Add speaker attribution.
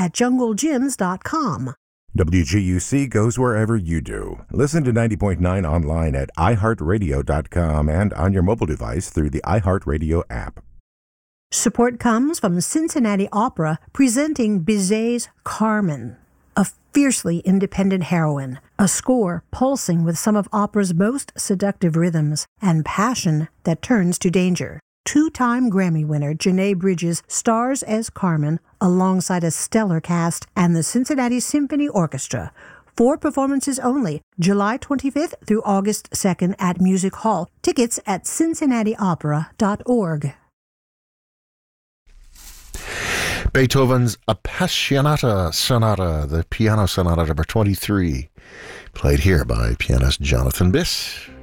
Speaker 1: at junglegyms.com.
Speaker 2: WGUC goes wherever you do. Listen to 90.9 online at iHeartRadio.com and on your mobile device through the iHeartRadio app.
Speaker 1: Support comes from Cincinnati Opera presenting Bizet's Carmen, a fiercely independent heroine, a score pulsing with some of opera's most seductive rhythms and passion that turns to danger. Two-time Grammy winner Janae Bridges stars as Carmen alongside a stellar cast and the Cincinnati Symphony Orchestra. 4 performances only, July 25th through August 2nd at Music Hall. Tickets at cincinnatiopera.org.
Speaker 3: Beethoven's Appassionata Sonata, the Piano Sonata number 23, played here by pianist Jonathan Biss.